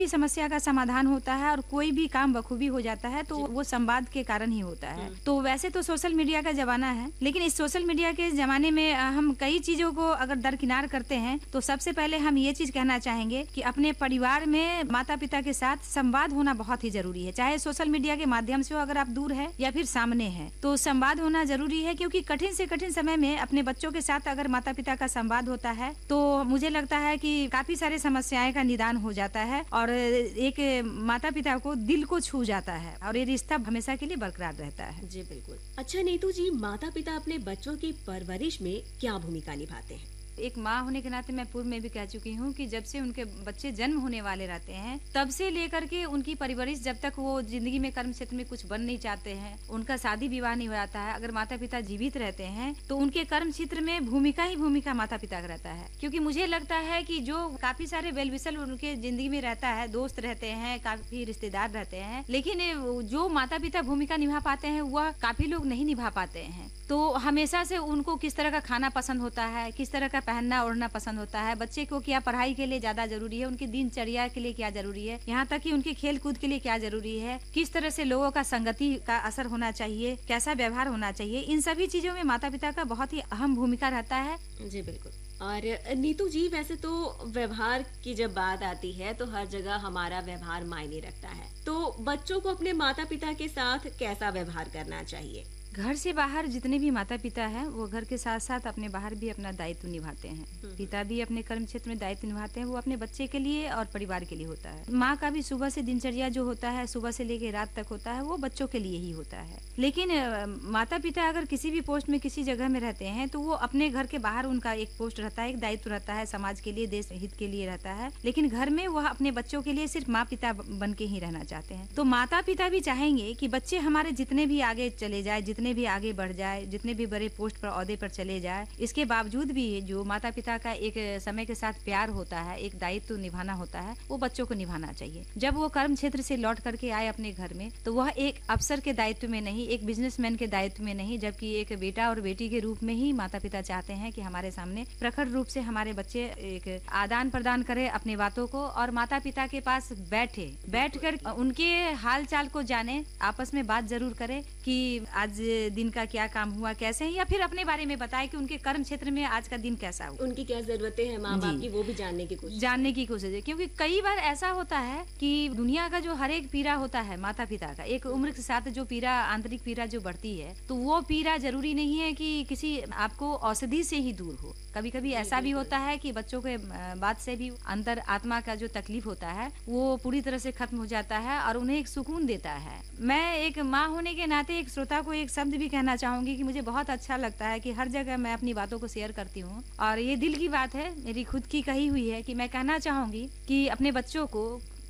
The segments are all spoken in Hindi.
समस्या का समाधान होता है और कोई भी काम बखूबी हो जाता है तो वो संवाद के कारण ही होता है। तो वैसे तो सोशल मीडिया का जमाना है, लेकिन इस सोशल मीडिया के जमाने में हम कई चीजों को अगर दरकिनार करते हैं तो सबसे पहले हम ये चीज कहना चाहेंगे कि अपने परिवार में माता पिता के साथ संवाद होना बहुत ही जरूरी है। चाहे सोशल मीडिया के माध्यम से हो, अगर आप दूर है या फिर सामने है, तो संवाद होना जरूरी है। क्योंकि कठिन से कठिन समय में अपने बच्चों के साथ अगर माता पिता का संवाद होता है तो मुझे लगता है कि काफी सारे समस्याएं का निदान हो जाता है और एक माता पिता को दिल को छू जाता है और ये रिश्ता हमेशा के लिए बरकरार रहता है। जी बिल्कुल। अच्छा नीतू जी, माता पिता अपने बच्चों की परवरिश में क्या भूमिका निभाते हैं? एक माँ होने के नाते मैं पूर्व में भी कह चुकी हूँ कि जब से उनके बच्चे जन्म होने वाले रहते हैं तब से लेकर के उनकी परवरिश, जब तक वो जिंदगी में कर्म क्षेत्र में कुछ बन नहीं चाहते हैं, उनका शादी विवाह नहीं हो जाता है, अगर माता पिता जीवित रहते हैं तो उनके कर्म क्षेत्र में भूमिका ही भूमिका माता पिता का रहता है। क्योंकि मुझे लगता है कि जो काफी सारे वेल विशर उनके जिंदगी में रहता है, दोस्त रहते हैं, काफी रिश्तेदार रहते हैं, लेकिन जो माता पिता भूमिका निभा पाते हैं वह काफी लोग नहीं निभा पाते हैं। तो हमेशा से उनको किस तरह का खाना पसंद होता है, किस तरह का पहनना ओढ़ना पसंद होता है, बच्चे को क्या पढ़ाई के लिए ज्यादा जरूरी है, उनकी दिनचर्या के लिए क्या जरूरी है, यहाँ तक कि उनके खेल कूद के लिए क्या जरूरी है, किस तरह से लोगों का संगति का असर होना चाहिए, कैसा व्यवहार होना चाहिए, इन सभी चीजों में माता पिता का बहुत ही अहम भूमिका रहता है। जी बिल्कुल। और नीतू जी, वैसे तो व्यवहार की जब बात आती है तो हर जगह हमारा व्यवहार मायने रखता है, तो बच्चों को अपने माता पिता के साथ कैसा व्यवहार करना चाहिए? घर से बाहर जितने भी माता पिता हैं वो घर के साथ साथ अपने बाहर भी अपना दायित्व निभाते हैं। पिता भी अपने कर्म क्षेत्र में दायित्व निभाते हैं, वो अपने बच्चे के लिए और परिवार के लिए होता है। माँ का भी सुबह से दिनचर्या जो होता है, सुबह से लेकर रात तक होता है, वो बच्चों के लिए ही होता है। लेकिन माता पिता अगर किसी भी पोस्ट में किसी जगह में रहते हैं तो वो अपने घर के बाहर उनका एक पोस्ट रहता है, एक दायित्व रहता है, समाज के लिए, देश हित के लिए रहता है। लेकिन घर में वह अपने बच्चों के लिए सिर्फ माँ पिता बन के ही रहना चाहते हैं। तो माता पिता भी चाहेंगे कि बच्चे हमारे जितने भी आगे चले जाए, जितने भी आगे बढ़ जाए, जितने भी बड़े पोस्ट पर ओहदे पर चले जाए, इसके बावजूद भी जो माता पिता का एक समय के साथ प्यार होता है, एक दायित्व निभाना होता है, वो बच्चों को निभाना चाहिए। जब वो कर्म क्षेत्र से लौट करके आए अपने घर में तो वह एक अफसर के दायित्व में नहीं, एक बिजनेसमैन के दायित्व में नहीं, जबकि एक बेटा और बेटी के रूप में ही माता पिता चाहते हैं कि हमारे सामने प्रखर रूप से हमारे बच्चे एक आदान प्रदान करें अपनी बातों को और माता पिता के पास बैठकर उनके हाल चाल को जाने, आपस में बात जरूर करें कि आज दिन का क्या काम हुआ, कैसे है, या फिर अपने बारे में बताए कि उनके कर्म क्षेत्र में आज का दिन कैसा हुआ, उनकी क्या जरूरतें हैं माँ बाप की, वो भी जानने की कोशिश है। क्योंकि कई बार ऐसा होता है कि दुनिया का जो हर एक पीड़ा होता है माता पिता का, एक उम्र के साथ जो पीड़ा, आंतरिक पीड़ा जो बढ़ती है, तो वो पीड़ा जरूरी नहीं है कि किसी आपको औषधि से ही दूर हो। कभी कभी ऐसा भी होता है कि बच्चों के बात से भी अंतर आत्मा का जो तकलीफ होता है वो पूरी तरह से खत्म हो जाता है और उन्हें एक सुकून देता है। मैं एक माँ होने के नाते एक श्रोता को एक शब्द भी कहना चाहूंगी कि मुझे बहुत अच्छा लगता है कि हर जगह मैं अपनी बातों को शेयर करती हूँ और ये दिल की बात है, मेरी खुद की कही हुई है कि मैं कहना चाहूंगी कि अपने बच्चों को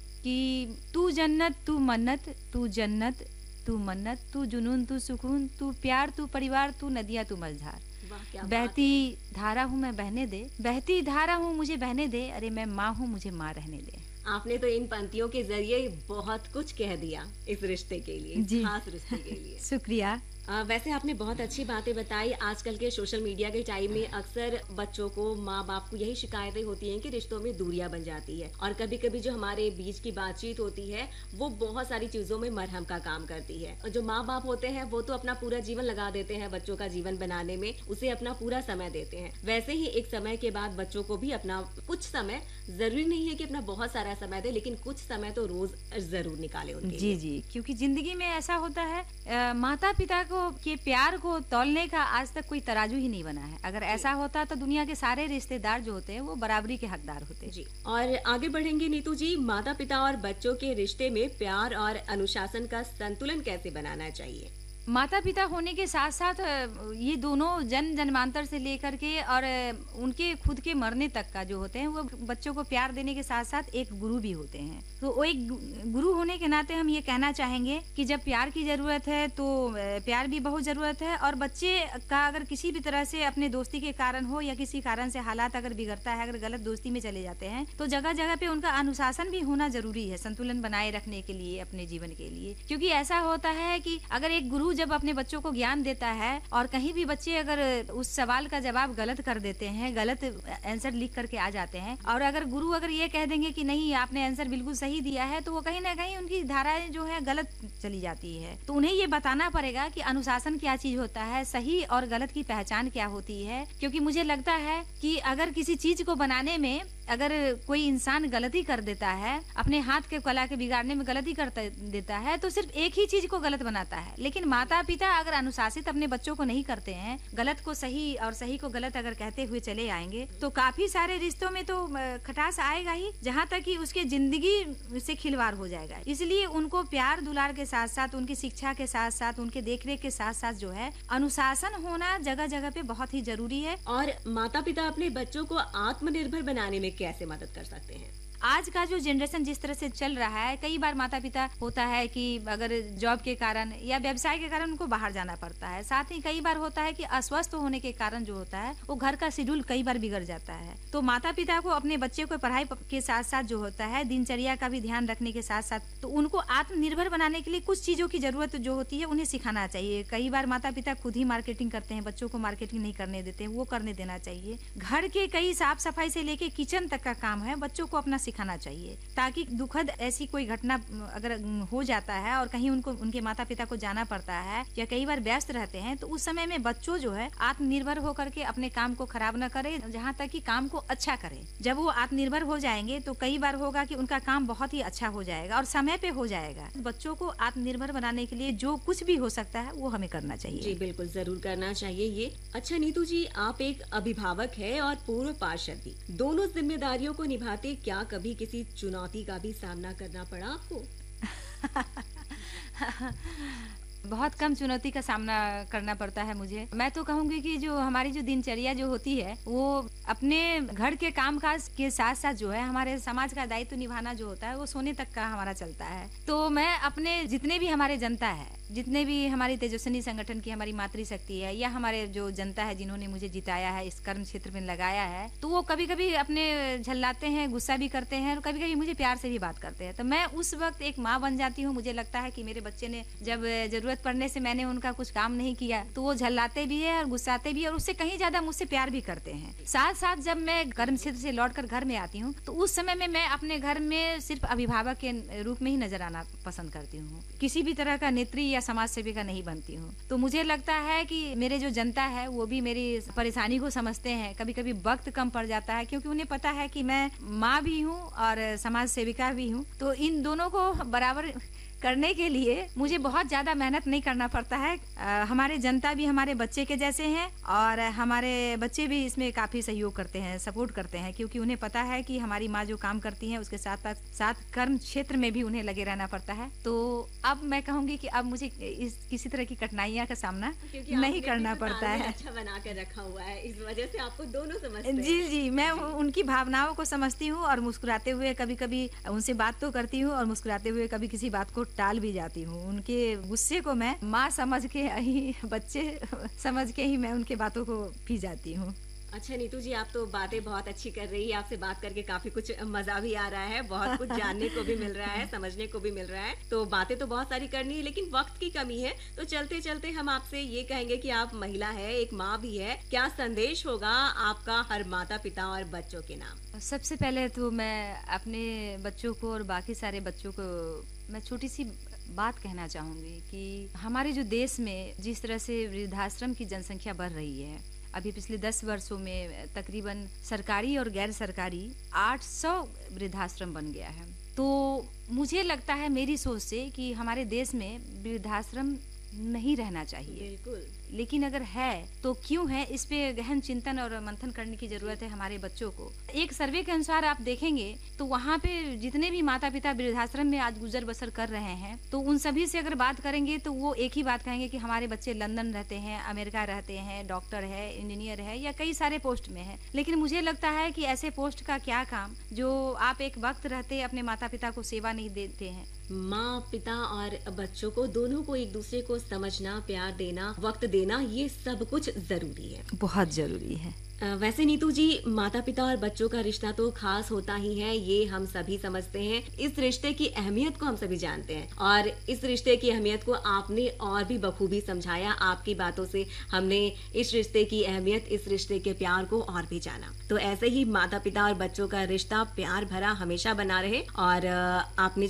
कि तू जन्नत तू मन्नत, तू जन्नत तू मन्नत, तू जुनून तू सुकून, तू प्यार तू परिवार, तू नदियाँ तू मझधार, बहती धारा हूँ मैं बहने दे, बहती धारा हूँ मुझे बहने दे, अरे मैं माँ हूँ मुझे माँ रहने दे। आपने तो इन पंक्तियों के जरिए बहुत कुछ कह दिया इस रिश्ते के लिए, इस खास रिश्ते के लिए। शुक्रिया। वैसे आपने बहुत अच्छी बातें बताई। आजकल के सोशल मीडिया के टाइम में अक्सर बच्चों को, माँ बाप को यही शिकायतें होती हैं कि रिश्तों में दूरियां बन जाती है और कभी कभी जो हमारे बीच की बातचीत होती है वो बहुत सारी चीजों में मरहम का काम करती है। और जो माँ बाप होते हैं वो तो अपना पूरा जीवन लगा देते हैं बच्चों का जीवन बनाने में, उसे अपना पूरा समय देते हैं। वैसे ही एक समय के बाद बच्चों को भी अपना कुछ समय, जरूरी नहीं है कि अपना बहुत सारा समय दे, लेकिन कुछ समय तो रोज जरूर निकाले उनके लिए। जी, क्योंकि जिंदगी में ऐसा होता है माता पिता के प्यार को तौलने का आज तक कोई तराजू ही नहीं बना है। अगर ऐसा होता तो दुनिया के सारे रिश्तेदार जो होते हैं वो बराबरी के हकदार होते हैं। जी, और आगे बढ़ेंगे नीतू जी, माता पिता और बच्चों के रिश्ते में प्यार और अनुशासन का संतुलन कैसे बनाना चाहिए? माता पिता होने के साथ साथ ये दोनों जन्मांतर से लेकर के और उनके खुद के मरने तक का जो होते हैं वो बच्चों को प्यार देने के साथ साथ एक गुरु भी होते हैं। तो वो एक गुरु होने के नाते हम ये कहना चाहेंगे कि जब प्यार की जरूरत है तो प्यार भी बहुत जरूरत है। और बच्चे का अगर किसी भी तरह से अपने दोस्ती के कारण हो या किसी कारण से हालात अगर बिगड़ता है, अगर गलत दोस्ती में चले जाते हैं, तो जगह जगह पे उनका अनुशासन भी होना जरूरी है संतुलन बनाए रखने के लिए अपने जीवन के लिए। क्योंकि ऐसा होता है कि अगर एक गुरु गुरु जब अपने बच्चों को ज्ञान देता है और कहीं भी बच्चे अगर उस सवाल का जवाब गलत कर देते हैं, गलत आंसर लिख करके आ जाते हैं, और अगर गुरु अगर ये कह देंगे कि नहीं आपने आंसर बिल्कुल सही दिया है, तो वो कहीं ना कहीं उनकी धाराएं जो है गलत चली जाती है। तो उन्हें ये बताना पड़ेगा कि अनुशासन क्या चीज होता है, सही और गलत की पहचान क्या होती है। क्योंकि मुझे लगता है कि अगर किसी चीज को बनाने में अगर कोई इंसान गलती कर देता है, अपने हाथ के कला के बिगाड़ने में गलती कर देता है, तो सिर्फ एक ही चीज को गलत बनाता है। लेकिन माता पिता अगर अनुशासित अपने बच्चों को नहीं करते हैं, गलत को सही और सही को गलत अगर कहते हुए चले आएंगे, तो काफी सारे रिश्तों में तो खटास आएगा ही, जहाँ तक कि उसके जिंदगी से खिलवाड़ हो जाएगा। इसलिए उनको प्यार दुलार के साथ साथ, उनकी शिक्षा के साथ साथ, उनके देखरेख के साथ साथ जो है अनुशासन होना जगह जगह पे बहुत ही जरूरी है। और माता पिता अपने बच्चों को आत्मनिर्भर बनाने में कैसे मदद कर सकते हैं? आज का जो जनरेशन जिस तरह से चल रहा है, कई बार माता पिता होता है कि अगर जॉब के कारण या व्यवसाय के कारण उनको बाहर जाना पड़ता है। साथ ही कई बार होता है कि अस्वस्थ होने के कारण जो होता है वो घर का शेड्यूल कई बार बिगड़ जाता है। तो माता पिता को अपने बच्चे को पढ़ाई के साथ साथ जो होता है दिनचर्या का भी ध्यान रखने के साथ साथ, तो उनको आत्मनिर्भर बनाने के लिए कुछ चीजों की जरूरत जो होती है उन्हें सिखाना चाहिए। कई बार माता पिता खुद ही मार्केटिंग करते हैं, बच्चों को मार्केटिंग नहीं करने देते हैं, वो करने देना चाहिए। घर के कई साफ सफाई से लेके किचन तक का काम है बच्चों को अपना सिखाना चाहिए, ताकि दुखद ऐसी कोई घटना अगर हो जाता है और कहीं उनको उनके माता पिता को जाना पड़ता है या कई बार व्यस्त रहते हैं, तो उस समय में बच्चों जो है आत्मनिर्भर होकर के अपने काम को खराब न करे, जहाँ तक कि काम को अच्छा करे। जब वो आत्मनिर्भर हो जाएंगे तो कई बार होगा कि उनका काम बहुत ही अच्छा हो जाएगा और समय पे हो जाएगा। बच्चों को आत्मनिर्भर बनाने के लिए जो कुछ भी हो सकता है वो हमें करना चाहिए। जी बिल्कुल, जरूर करना चाहिए ये। अच्छा नीतू जी, आप एक अभिभावक है और पूर्व पार्षद भी, दोनों जिम्मेदारियों को निभाते क्या कभी किसी चुनौती का भी सामना करना पड़ा आपको? बहुत कम चुनौती का सामना करना पड़ता है मुझे। मैं तो कहूँगी कि जो हमारी जो दिनचर्या जो होती है वो अपने घर के कामकाज के साथ साथ जो है हमारे समाज का दायित्व निभाना जो होता है वो सोने तक का हमारा चलता है। तो मैं अपने जितने भी हमारे जनता है, जितने भी हमारी तेजस्विनी संगठन की हमारी मातृशक्ति है या हमारे जो जनता है जिन्होंने मुझे जिताया है, इस कर्म क्षेत्र में लगाया है, तो वो कभी कभी अपने झल्लाते हैं, गुस्सा भी करते हैं और कभी कभी मुझे प्यार से भी बात करते हैं। तो मैं उस वक्त एक माँ बन जाती हूँ। मुझे लगता है कि मेरे बच्चे ने जब जरूरत पड़ने से मैंने उनका कुछ काम नहीं किया तो वो झल्लाते भी है और गुस्साते भी है और उससे कहीं ज्यादा मुझसे प्यार भी करते हैं। साथ साथ जब मैं कर्म क्षेत्र से लौटकर घर में आती हूँ तो उस समय में मैं अपने घर में सिर्फ अभिभावक के रूप में ही नजर आना पसंद करती हूँ, किसी भी तरह का नेत्री या समाज सेविका नहीं बनती हूँ। तो मुझे लगता है कि मेरे जो जनता है वो भी मेरी परेशानी को समझते हैं। कभी कभी वक्त कम पड़ जाता है क्योंकि उन्हें पता है कि मैं माँ भी हूँ और समाज सेविका भी हूँ, तो इन दोनों को बराबर करने के लिए मुझे बहुत ज्यादा मेहनत नहीं करना पड़ता है। हमारे जनता भी हमारे बच्चे के जैसे हैं और हमारे बच्चे भी इसमें काफी सहयोग करते हैं, सपोर्ट करते हैं, क्योंकि उन्हें पता है कि हमारी माँ जो काम करती है उसके साथ साथ कर्म क्षेत्र में भी उन्हें लगे रहना पड़ता है। तो अब मैं कहूँगी कि अब मुझे किसी तरह की कठिनाइयाँ का सामना नहीं करना पड़ता है। अच्छा बना कर रखा हुआ है, इस वजह से आपको दोनों समझते हैं। जी, मैं उनकी भावनाओं को समझती हूँ और मुस्कुराते हुए कभी कभी उनसे बात तो करती हूँ और मुस्कुराते हुए कभी किसी बात को टाल भी जाती हूँ। उनके गुस्से को मैं माँ समझ के ही, बच्चे समझ के ही मैं उनके बातों को पी जाती हूँ। अच्छा नीतू जी, आप तो बातें बहुत अच्छी कर रही है, आपसे बात करके काफी कुछ मजा भी आ रहा है, बहुत कुछ जानने को भी मिल रहा है, समझने को भी मिल रहा है। तो बातें तो बहुत सारी करनी है लेकिन वक्त की कमी है, तो चलते चलते हम आपसे ये कहेंगे कि आप महिला है, एक माँ भी है, क्या संदेश होगा आपका हर माता पिता और बच्चों के नाम? सबसे पहले तो मैं अपने बच्चों को और बाकी सारे बच्चों को मैं छोटी सी बात कहना चाहूँगी कि हमारे जो देश में जिस तरह से वृद्धाश्रम की जनसंख्या बढ़ रही है, अभी पिछले 10 वर्षों में तकरीबन सरकारी और गैर सरकारी 800 वृद्धाश्रम बन गया है। तो मुझे लगता है मेरी सोच से कि हमारे देश में वृद्धाश्रम नहीं रहना चाहिए। बिल्कुल। लेकिन अगर है तो क्यों है, इस पे गहन चिंतन और मंथन करने की जरूरत है हमारे बच्चों को। एक सर्वे के अनुसार आप देखेंगे तो वहाँ पे जितने भी माता पिता वृद्धाश्रम में आज गुजर बसर कर रहे हैं तो उन सभी से अगर बात करेंगे तो वो एक ही बात कहेंगे कि हमारे बच्चे लंदन रहते हैं, अमेरिका रहते हैं, डॉक्टर है, इंजीनियर है या कई सारे पोस्ट में है। लेकिन मुझे लगता है कि ऐसे पोस्ट का क्या काम जो आप एक वक्त रहते अपने माता पिता को सेवा नहीं देते हैं। माँ पिता और बच्चों को दोनों को एक दूसरे को समझना, प्यार देना, वक्त देना, ये सब कुछ जरूरी है, बहुत जरूरी है। वैसे नीतू जी, माता पिता और बच्चों का रिश्ता तो खास होता ही है, ये हम सभी समझते हैं। इस रिश्ते की अहमियत को हम सभी जानते हैं और इस रिश्ते की अहमियत को आपने और भी बखूबी समझाया। आपकी बातों से हमने इस रिश्ते की अहमियत, इस रिश्ते के प्यार को और भी जाना। तो ऐसे ही माता पिता और बच्चों का रिश्ता प्यार भरा हमेशा बना रहे। और आपने